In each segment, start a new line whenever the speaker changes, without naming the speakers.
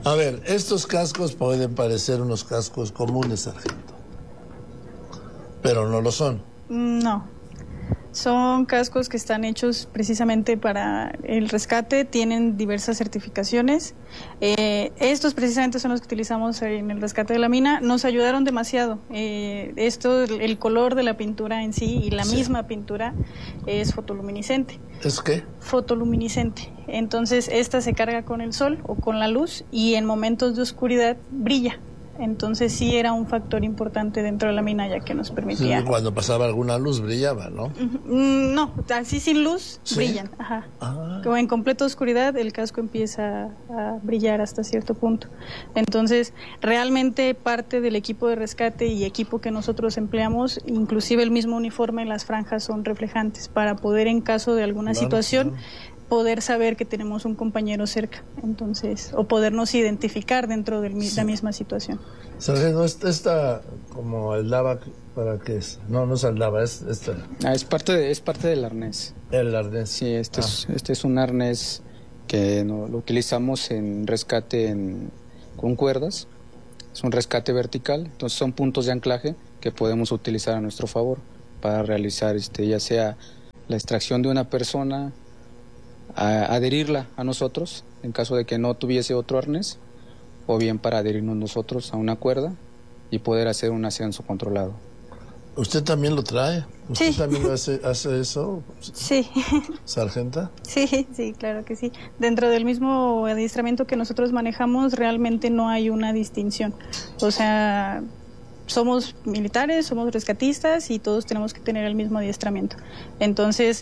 A ver, estos cascos pueden parecer unos cascos comunes, sargento, pero no lo son.
No, son cascos que están hechos precisamente para el rescate, tienen diversas certificaciones. Estos precisamente son los que utilizamos en el rescate de la mina. Nos ayudaron demasiado. El color de la pintura en sí y la misma pintura es fotoluminiscente.
¿Es qué?
Fotoluminiscente. Entonces esta se carga con el sol o con la luz y en momentos de oscuridad brilla. Entonces sí era un factor importante dentro de la mina, ya que nos permitía...
Sí, cuando pasaba alguna luz brillaba, ¿no?
No, así sin luz, ¿sí? Brillan. Ajá.
Ah.
Como en completa oscuridad el casco empieza a brillar hasta cierto punto. Entonces realmente parte del equipo de rescate y equipo que nosotros empleamos, inclusive el mismo uniforme, las franjas son reflejantes para poder, en caso de alguna situación, poder saber que tenemos un compañero cerca, entonces, o podernos identificar dentro de la misma situación.
Sargento, esta como el lava, ¿para qué es? No es el lava, es esta.
Es parte del arnés.
El arnés.
Sí, este es un arnés que lo utilizamos en rescate con cuerdas. Es un rescate vertical, entonces son puntos de anclaje que podemos utilizar a nuestro favor para realizar ya sea la extracción de una persona, adherirla a nosotros en caso de que no tuviese otro arnés, o bien para adherirnos nosotros a una cuerda y poder hacer un ascenso controlado.
¿Usted también lo trae? ¿Usted
sí.
también hace eso?
Sí.
¿Sargenta?
Sí, claro que sí. Dentro del mismo adiestramiento que nosotros manejamos, realmente no hay una distinción. O sea, somos militares, somos rescatistas y todos tenemos que tener el mismo adiestramiento. Entonces,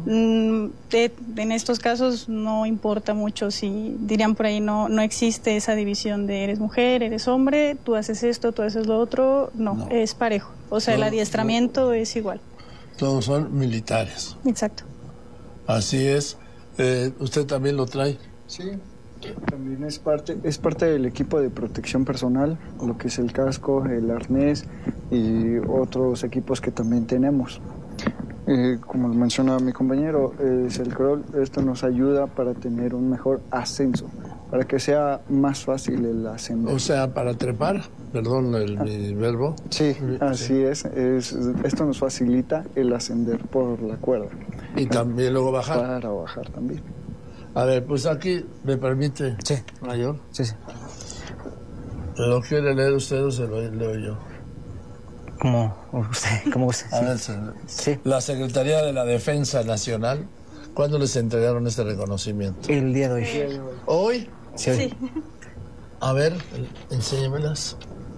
en estos casos no importa mucho si, dirían por ahí, no existe esa división de eres mujer, eres hombre, tú haces esto, tú haces lo otro. No. Es parejo. O sea, el adiestramiento es igual.
Todos son militares.
Exacto.
Así es. ¿Usted también lo trae?
Sí. También es parte del equipo de protección personal, lo que es el casco, el arnés y otros equipos que también tenemos. Como menciona mi compañero, es el crawl. Esto nos ayuda para tener un mejor ascenso, para que sea más fácil el ascender.
O sea, para trepar, perdón mi verbo.
Sí, así es. Esto nos facilita el ascender por la cuerda.
Y también luego bajar.
Para bajar también.
A ver, pues aquí, ¿me permite,
sí.
mayor?
Sí.
¿Lo quiere leer usted o se lo leo yo?
Como usted.
A ver,
sí.
La Secretaría de la Defensa Nacional, ¿cuándo les entregaron este reconocimiento?
El día de hoy.
¿Hoy?
Sí, hoy.
Sí.
A ver, enséñemelas.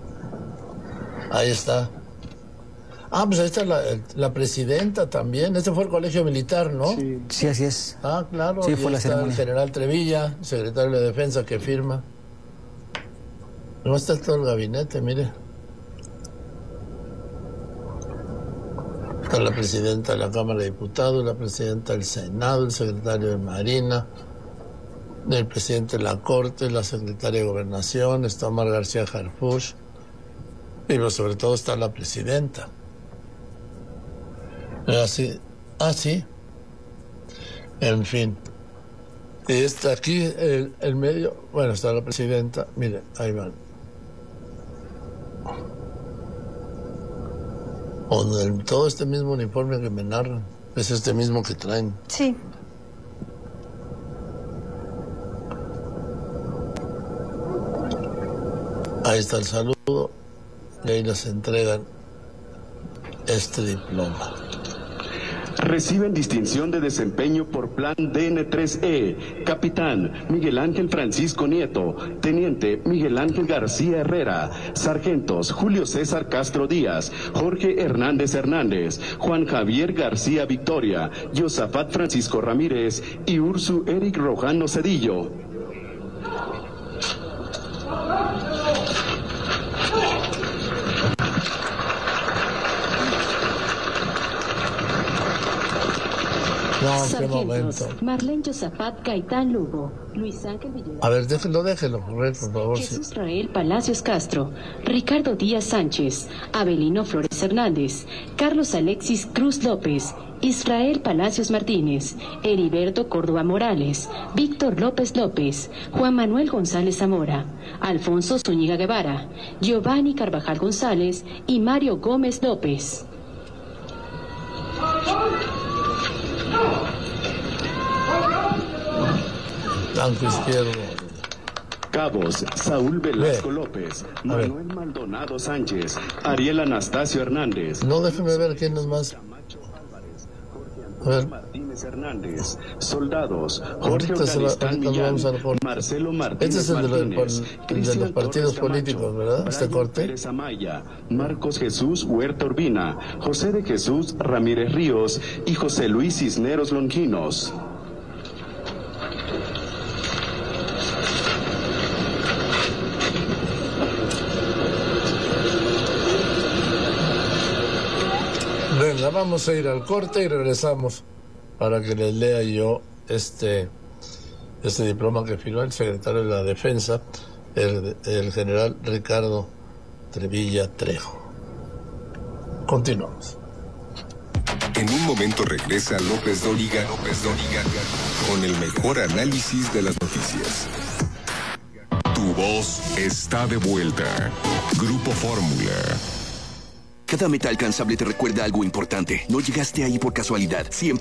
Ahí está. Pues ahí está la presidenta también. Este fue el colegio militar, ¿no?
Sí, así es.
Claro.
Sí, fue la
está
ceremonia.
El general Trevilla, secretario de Defensa, que firma. No está todo el gabinete, mire. Está la presidenta de la Cámara de Diputados, la presidenta del Senado, el secretario de Marina, el presidente de la Corte, la secretaria de Gobernación, está Omar García Harfuch, pero sobre todo está la presidenta. Así, sí. En fin. Y está aquí el medio, bueno, está la presidenta, mire, ahí van. Todo este mismo uniforme que me narran, es este mismo que traen.
Sí.
Ahí está el saludo y ahí les entregan este diploma.
Reciben distinción de desempeño por plan DN3E, Capitán Miguel Ángel Francisco Nieto, Teniente Miguel Ángel García Herrera, Sargentos Julio César Castro Díaz, Jorge Hernández Hernández, Juan Javier García Victoria, Yosafat Francisco Ramírez y Ursu Eric Rojano Cedillo.
No, qué
Sargentos:
momento.
Marlene Yosapat Gaitán Lugo, Luis Ángel Villarreal.
A ver, déjelo correr, por favor.
Jesús Rael Palacios Castro, Ricardo Díaz Sánchez, Abelino Flores Hernández, Carlos Alexis Cruz López, Israel Palacios Martínez, Heriberto Córdoba Morales, Víctor López López, Juan Manuel González Zamora, Alfonso Zúñiga Guevara, Giovanni Carvajal González y Mario Gómez López.
Blanco izquierdo.
Cabos: Saúl Velasco López, Manuel Maldonado Sánchez, Ariel Anastasio Hernández.
No, déjeme ver quién es más. A ver.
Martínez Hernández. Soldados: Jorge
Ahorita
Organistán
nos
Millán,
vamos al corte.
Marcelo Martínez
Este es el de
Martínez,
los partidos políticos, ¿verdad? Este
Brian
corte.
Pérez Amaya, Marcos Jesús Huerta Urbina, José de Jesús Ramírez Ríos y José Luis Cisneros Longinos.
Venga, vamos a ir al corte y regresamos para que les lea yo este diploma que firmó el secretario de la Defensa, el general Ricardo Trevilla Trejo. Continuamos.
En un momento regresa López Dóriga con el mejor análisis de las noticias. Tu voz está de vuelta. Grupo Fórmula.
Cada meta alcanzable te recuerda algo importante. No llegaste ahí por casualidad. Siempre